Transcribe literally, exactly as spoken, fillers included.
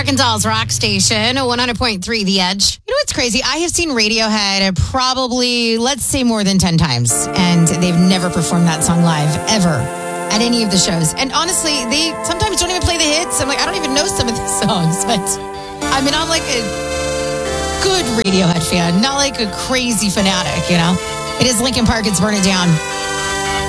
Arkansas's rock station, one hundred point three The Edge. You know what's crazy? I have seen Radiohead probably, let's say, more than ten times, and they've never performed that song live, ever, at any of the shows. And honestly, they sometimes don't even play the hits. I'm like, I don't even know some of these songs, but I mean, I'm like a good Radiohead fan, not like a crazy fanatic, you know? It is Linkin Park, it's Burn It Down.